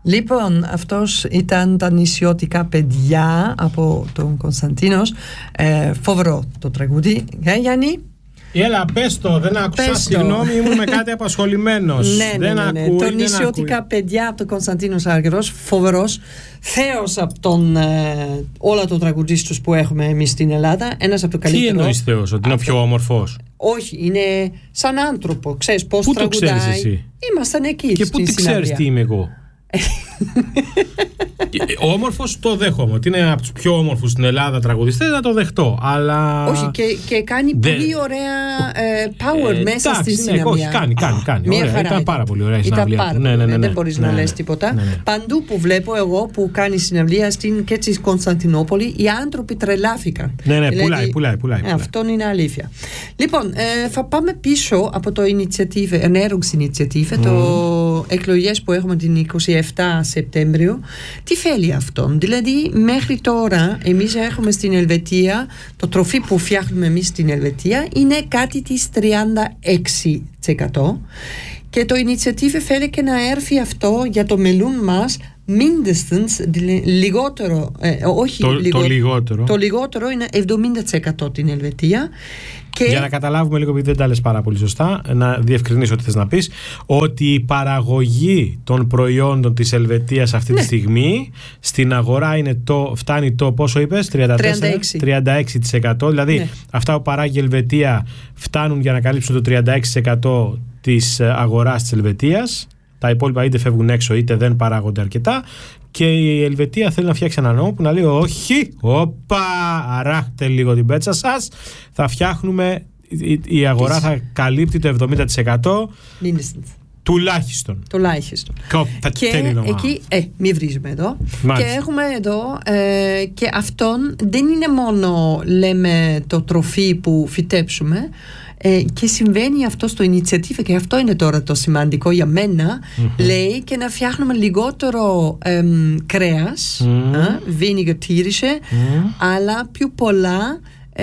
Λοιπόν, αυτός ήταν τα νησιώτικα παιδιά από τον Κωνσταντίνος. Φοβερό το τραγούδι. Γιάννη. Έλα, πες το, δεν άκουσα. Συγγνώμη, ήμουν με κάτι απασχολημένος. Ναι. Το νησιώτικα παιδιά από τον Κωνσταντίνος Άργυρος. Φοβερός. Θέος από όλα των τραγουδίστους που έχουμε εμείς στην Ελλάδα. Ένας από το καλύτερο. Τι εννοείς Θεός, ότι είναι ο πιο όμορφος? Όχι, είναι σαν άνθρωπο. Ξέρεις πώς τραγουδάει. Πού το ξέρεις εσύ? Ήμασταν εκεί. Και πού τι ξέρεις τι είμαι εγώ? Ο όμορφος το δέχομαι. Ότι είναι από τους πιο όμορφους στην Ελλάδα τραγουδιστές, να το δεχτώ. Αλλά... Όχι, και κάνει πολύ ωραία power μέσα στη συναυλία. Όχι, κάνει. Μια ωραία, χαρά ήταν πάρα πολύ ωραία η συναυλία. Δεν μπορείς να λες τίποτα. Παντού που βλέπω εγώ που κάνει συναυλία και στη Κωνσταντινούπολη, οι άνθρωποι τρελάθηκαν. Ναι, πουλάει. Αυτό είναι αλήθεια. Λοιπόν, θα πάμε πίσω από το Ernährungsinitiative, το εκλογές που έχουμε την 27 Σεπτέμβριο. Τι θέλει αυτό? Δηλαδή, μέχρι τώρα εμείς έχουμε στην Ελβετία, το τροφή που φτιάχνουμε εμείς στην Ελβετία είναι κάτι της 36%, και το Initiative θέλει και να έρθει αυτό για το μελούν μας mindestens λιγότερο, το λιγότερο είναι 70% την Ελβετία. Και... Για να καταλάβουμε λίγο, επειδή δεν τα λες πάρα πολύ σωστά, να διευκρινίσω ότι θες να πεις, ότι η παραγωγή των προϊόντων της Ελβετίας αυτή τη στιγμή στην αγορά φτάνει το, πόσο είπες, 36%. Δηλαδή αυτά που παράγει η Ελβετία φτάνουν για να καλύψουν το 36% της αγοράς της Ελβετίας. Τα υπόλοιπα είτε φεύγουν έξω είτε δεν παράγονται αρκετά. Και η Ελβετία θέλει να φτιάξει ένα νόμο που να λέει όχι, αράχτε λίγο την πέτσα σας, θα φτιάχνουμε, η αγορά θα καλύπτει το 70% τουλάχιστον. Και εκεί, μη βρίζουμε εδώ. Μάλιστα. Και έχουμε εδώ και αυτόν δεν είναι μόνο, λέμε, το τροφή που φυτέψουμε, και συμβαίνει αυτό στο Initiative, και αυτό είναι τώρα το σημαντικό για μένα. Λέει και να φτιάχνουμε λιγότερο κρέας, weniger tierische, αλλά πιο πολλά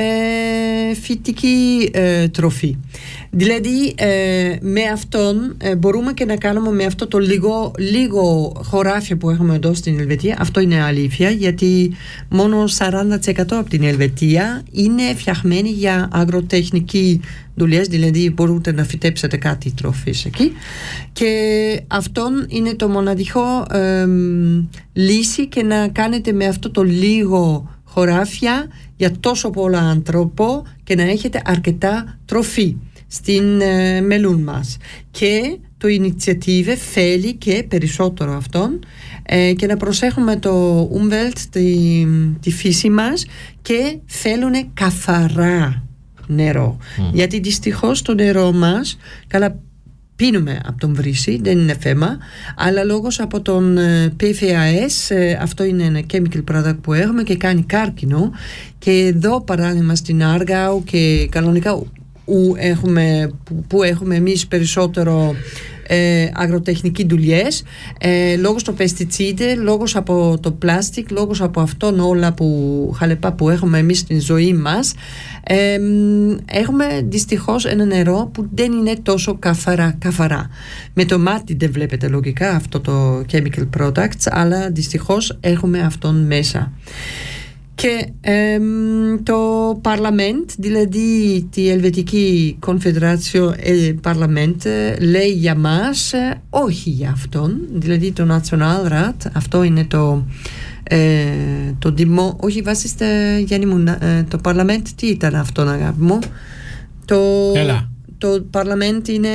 φυτική τροφή. Δηλαδή με αυτόν μπορούμε και να κάνουμε με αυτό το λίγο χωράφια που έχουμε εδώ στην Ελβετία. Αυτό είναι αλήθεια, γιατί μόνο 40% από την Ελβετία είναι φτιαχμένη για αγροτεχνική δουλειές, δηλαδή μπορείτε να φυτέψετε κάτι τροφής εκεί, και αυτόν είναι το μοναδικό λύση, και να κάνετε με αυτό το λίγο χωράφια για τόσο πολλά άνθρωπο και να έχετε αρκετά τροφή στην μελούν μας. Και το Initiative θέλει και περισσότερο αυτόν, και να προσέχουμε το Umwelt, τη φύση μας, και θέλουν καθαρά νερό. Γιατί δυστυχώς το νερό μας, καλά, πίνουμε από τον βρύση, δεν είναι θέμα, αλλά λόγω από τον PFAS, αυτό είναι ένα chemical product που έχουμε και κάνει κάρκινο, και εδώ παράδειγμα στην Άργαου και κανονικά που έχουμε εμείς περισσότερο αγροτεχνική δουλειές, λόγω στο πεστιτσίδε, λόγω από το πλάστικ, λόγω από αυτόν όλα χαλεπά που έχουμε εμείς στην ζωή μας, έχουμε δυστυχώς ένα νερό που δεν είναι τόσο καθαρά. Με το μάτι δεν βλέπετε λογικά αυτό το chemical products, αλλά δυστυχώς έχουμε αυτόν μέσα. Και το Παρλαμέντ, δηλαδή τη Ελβετική Κονφεδράτσιο Παρλαμέντ, λέει για μας όχι για αυτόν, δηλαδή το Nationalrat, αυτό είναι το όχι βάσιστε Γιάννη μου, το Παρλαμέντ τι ήταν αυτόν, αγάπη μου? Το Παρλαμέντ είναι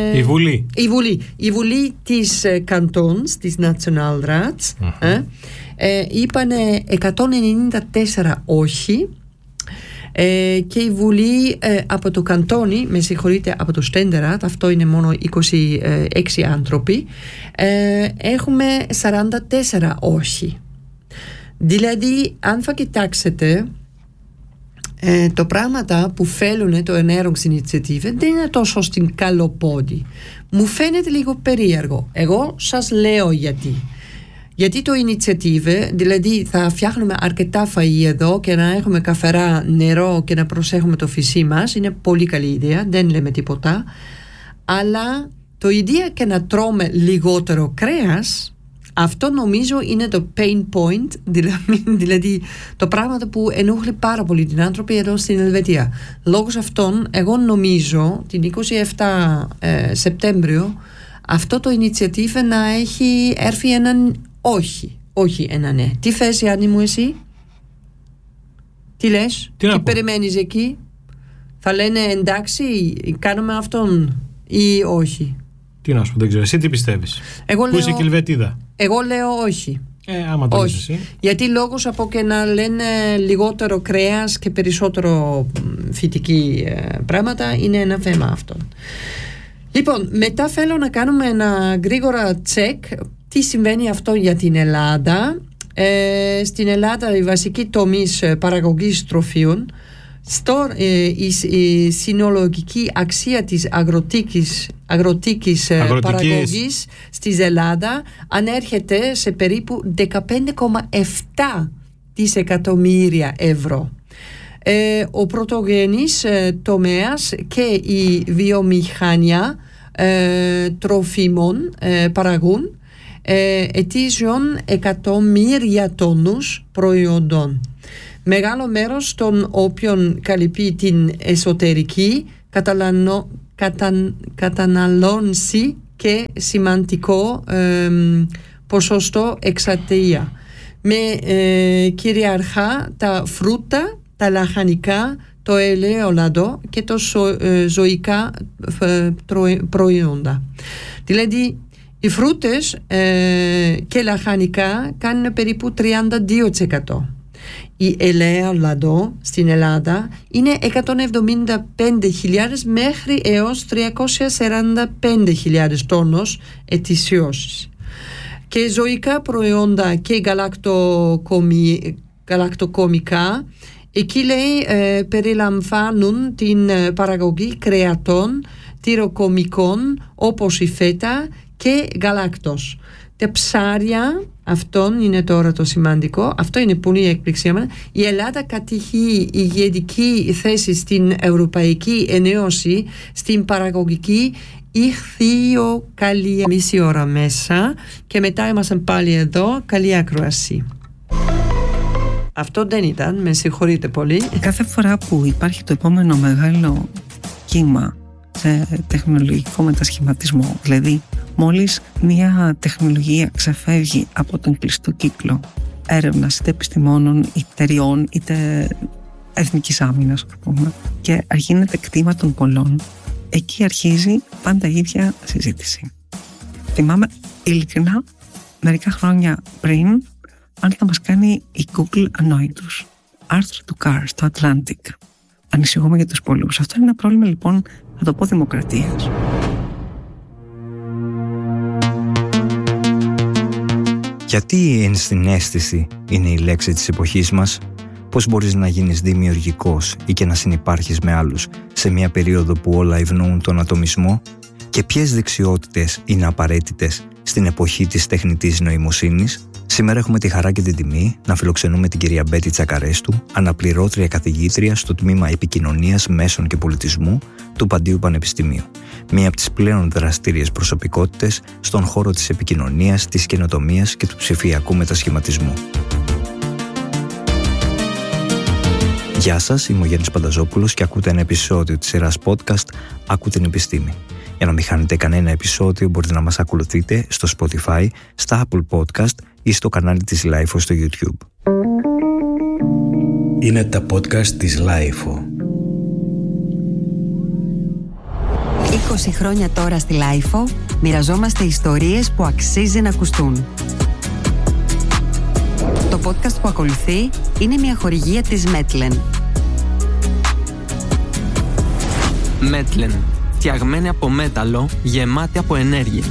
η Βουλή της Καντόνς, της Nationalrats. Είπανε 194 όχι, και η Βουλή από το Καντόνι, με συγχωρείτε, από το Στέντερατ, αυτό είναι μόνο 26 άνθρωποι, έχουμε 44 όχι. Δηλαδή αν θα κοιτάξετε, το πράγματα που θέλουν το Ernährungsinitiative δεν είναι τόσο στην καλοπόδι. Μου φαίνεται λίγο περίεργο. Εγώ σας λέω γιατί το Initiative, δηλαδή θα φτιάχνουμε αρκετά φαΐ εδώ και να έχουμε καθαρά νερό και να προσέχουμε το φυσί μας, είναι πολύ καλή ιδέα, δεν λέμε τίποτα, αλλά το ιδέα και να τρώμε λιγότερο κρέας, Αυτό νομίζω είναι το pain point, δηλαδή το πράγμα που ενοχλεί πάρα πολύ την άνθρωποι εδώ στην Ελβετία. Λόγως αυτών, εγώ νομίζω την 27 Σεπτέμβριο αυτό το initiative να έχει έρθει έναν όχι ένα ναι. Τι θες, Γιάννη μου, εσύ? Τι λες? Τι περιμένεις εκεί? Θα λένε εντάξει, κάνουμε αυτόν ή όχι? Τι να σου πω, δεν ξέρω. Εσύ τι πιστεύεις? Πού είσαι και Ελβετίδα? Εγώ λέω όχι. Άμα το λες εσύ. Γιατί λόγος από και να λένε λιγότερο κρέας και περισσότερο φυτική πράγματα είναι ένα θέμα αυτό. Λοιπόν, μετά θέλω να κάνουμε ένα γρήγορα τσεκ τι συμβαίνει αυτό για την Ελλάδα. Στην Ελλάδα οι βασικοί τομείς παραγωγής τροφίων, η συνολογική αξία της αγροτικής παραγωγής στην Ελλάδα ανέρχεται σε περίπου 15,7 δισεκατομμύρια ευρώ. Ο πρωτογενής τομέας και η βιομηχανία τροφίμων παραγούν ετήσιον εκατομμύρια τόνους προϊόντων, μεγάλο μέρος των οποίων καλύπτει την εσωτερική κατανάλωση και σημαντικό ποσοστό εξαρτία, με κυριαρχά τα φρούτα, τα λαχανικά, το ελαιόλαδο και το ζωικά προϊόντα. Δηλαδή οι φρούτες και λαχανικά κάνουν περίπου 32%. Η ελαιόλαδο στην Ελλάδα είναι 175.000 μέχρι έως 345.000 τόνους ετησίως. Και ζωικά προϊόντα και γαλακτοκομικά, εκεί λέει περιλαμβάνουν την παραγωγή κρεατών, τυροκομικών όπως η φέτα και γαλάκτος. Τα ψάρια, αυτό είναι τώρα το σημαντικό, αυτό είναι πολύ εκπληξία. Η Ελλάδα κατηχεί ηγετική θέση στην Ευρωπαϊκή Ένωση στην παραγωγική ηχθειοκαλλιέργεια. Μισή ώρα μέσα και μετά είμαστε πάλι εδώ. Καλή ακροασία. Αυτό δεν ήταν, με συγχωρείτε πολύ. Κάθε φορά που υπάρχει το επόμενο μεγάλο κύμα σε τεχνολογικό μετασχηματισμό, δηλαδή μόλις μια τεχνολογία ξεφεύγει από τον κλειστό κύκλο έρευνας είτε επιστημόνων, είτε εταιριών, είτε εθνικής άμυνας, και γίνεται κτήμα των πολλών, εκεί αρχίζει πάντα η ίδια συζήτηση. Θυμάμαι ειλικρινά μερικά χρόνια πριν, αν θα μας κάνει η Google ανόητους. Άρθρο του Carr στο Atlantic. Ανησυχούμε για τους πολέμους. Αυτό είναι ένα πρόβλημα, λοιπόν, θα το πω, δημοκρατίας. Γιατί η ενσυναίσθηση είναι η λέξη της εποχής μας? Πώς μπορείς να γίνεις δημιουργικός ή και να συνυπάρχεις με άλλους σε μια περίοδο που όλα ευνοούν τον ατομισμό? Και ποιες δεξιότητες είναι απαραίτητες στην εποχή της τεχνητής νοημοσύνης? Σήμερα έχουμε τη χαρά και την τιμή να φιλοξενούμε την κυρία Μπέτη Τσακαρέστου, αναπληρώτρια καθηγήτρια στο τμήμα Επικοινωνίας, Μέσων και Πολιτισμού του Παντίου Πανεπιστημίου. Μία από τις πλέον δραστήριες προσωπικότητες στον χώρο της επικοινωνίας, της καινοτομίας και του ψηφιακού μετασχηματισμού. Γεια σας, είμαι ο Γιάννης Πανταζόπουλος και ακούτε ένα επεισόδιο της σειράς podcast «Άκου την επιστήμη». Για να μην χάνετε κανένα επεισόδιο μπορείτε να μας ακολουθείτε στο Spotify, στα Apple Podcast ή στο κανάλι της LIFO στο YouTube. Είναι τα podcast της LIFO. 20 χρόνια τώρα στη LIFO μοιραζόμαστε ιστορίες που αξίζει να ακουστούν. Το podcast που ακολουθεί είναι μια χορηγία της Metlen. Metlen. Φτιαγμένη από μέταλλο, γεμάτη από ενέργεια.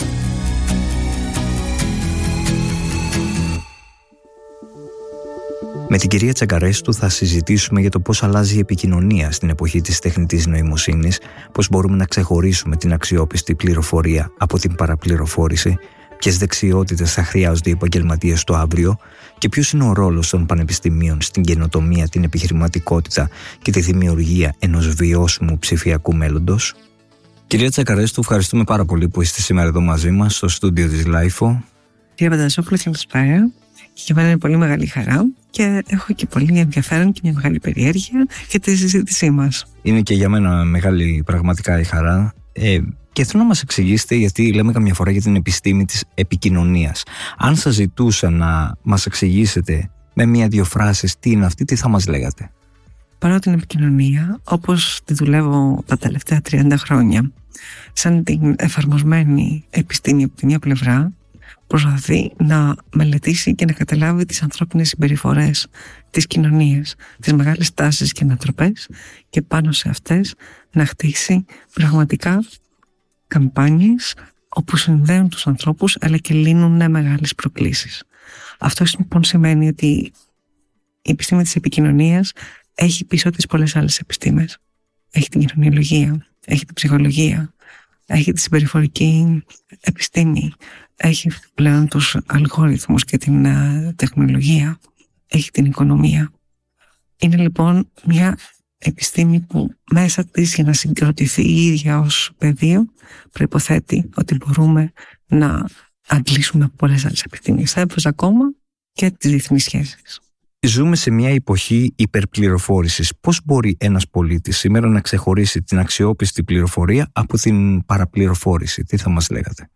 Με την κυρία Τσακαρέστου θα συζητήσουμε για το πώς αλλάζει η επικοινωνία στην εποχή της τεχνητής νοημοσύνης, πώς μπορούμε να ξεχωρίσουμε την αξιόπιστη πληροφορία από την παραπληροφόρηση, ποιες δεξιότητες θα χρειάζονται οι επαγγελματίες το αύριο και ποιος είναι ο ρόλος των πανεπιστημίων στην καινοτομία, την επιχειρηματικότητα και τη δημιουργία ενός βιώσιμου ψηφιακού μέλλοντος. Κυρία Τσακαρέστου, ευχαριστούμε πάρα πολύ που είστε σήμερα εδώ μαζί μας στο στούντιο της LIFO. Κύριε Πανταζόπουλο, καλησπέρα. Και για μένα είναι πολύ μεγάλη χαρά και έχω και πολύ ενδιαφέρον και μια μεγάλη περιέργεια για τη συζήτησή μας. Είναι και για μένα μεγάλη πραγματικά η χαρά. Και θέλω να μας εξηγήσετε, γιατί λέμε καμιά φορά για την επιστήμη της επικοινωνίας. Αν σας ζητούσα να μας εξηγήσετε με μία-δύο φράσεις τι είναι αυτή, τι θα μας λέγατε? Παρά την επικοινωνία, όπως τη δουλεύω τα τελευταία 30 χρόνια, σαν την εφαρμοσμένη επιστήμη από τη μια πλευρά, προσπαθεί να μελετήσει και να καταλάβει τις ανθρώπινες συμπεριφορές, τις κοινωνίες, τις μεγάλες τάσεις και ανατροπές και πάνω σε αυτές να χτίσει πραγματικά καμπάνιες όπου συνδέουν τους ανθρώπους αλλά και λύνουν μεγάλες προκλήσεις. Αυτό λοιπόν σημαίνει ότι η επιστήμη της επικοινωνίας έχει πίσω της πολλές άλλες επιστήμες. Έχει την κοινωνιολογία, έχει την ψυχολογία, έχει τη συμπεριφορική επιστήμη, έχει πλέον τους αλγόριθμους και την τεχνολογία, έχει την οικονομία. Είναι λοιπόν μια επιστήμη που μέσα της, για να συγκροτηθεί η ίδια ως πεδίο, προϋποθέτει ότι μπορούμε να αντλήσουμε πολλές άλλες επιστήμες. Θα έβαζα ακόμα και τις διεθνείς σχέσεις. Ζούμε σε μια εποχή υπερπληροφόρησης. Πώς μπορεί ένας πολίτης σήμερα να ξεχωρίσει την αξιόπιστη πληροφορία από την παραπληροφόρηση? Τι θα μας λέγατε?